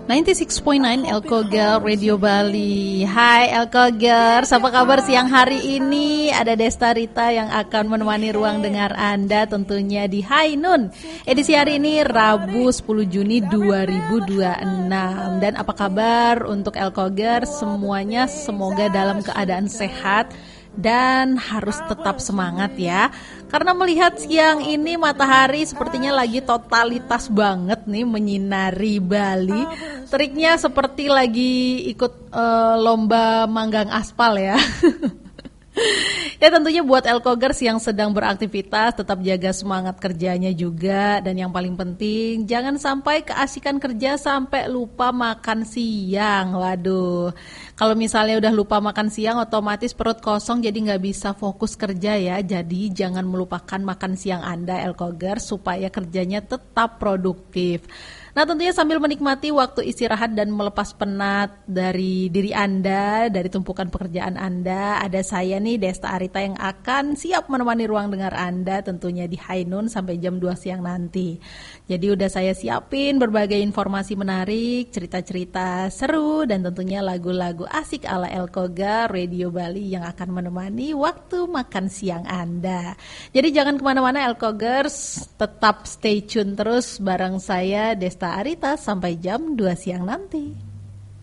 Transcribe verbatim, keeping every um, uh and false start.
sembilan puluh enam koma sembilan Elko Girl Radio Bali. Hai Elko Girls, apa kabar siang hari ini? Ada Desta Rita yang akan menemani ruang dengar Anda tentunya di High Noon. Edisi hari ini Rabu sepuluh Juni dua ribu dua puluh enam. Dan apa kabar untuk Elko Girls? Semuanya semoga dalam keadaan sehat dan harus tetap semangat ya. Karena melihat siang ini matahari sepertinya lagi totalitas banget nih menyinari Bali. Triknya seperti lagi ikut uh, lomba manggang aspal ya. Ya tentunya buat Elkogers yang sedang beraktivitas tetap jaga semangat kerjanya juga. Dan yang paling penting jangan sampai keasikan kerja sampai lupa makan siang. Waduh, kalau misalnya udah lupa makan siang otomatis perut kosong jadi gak bisa fokus kerja ya. Jadi jangan melupakan makan siang Anda Elkogers supaya kerjanya tetap produktif. Nah tentunya sambil menikmati waktu istirahat dan melepas penat dari diri Anda, dari tumpukan pekerjaan Anda, ada saya nih Desta Arita yang akan siap menemani ruang dengar Anda tentunya di High Noon sampai jam dua siang nanti. Jadi udah saya siapin berbagai informasi menarik, cerita-cerita seru dan tentunya lagu-lagu asik ala Elkoga Radio Bali yang akan menemani waktu makan siang Anda. Jadi jangan kemana-mana Elkogers, tetap stay tune terus bareng saya Desta Arita sampai jam dua siang nanti.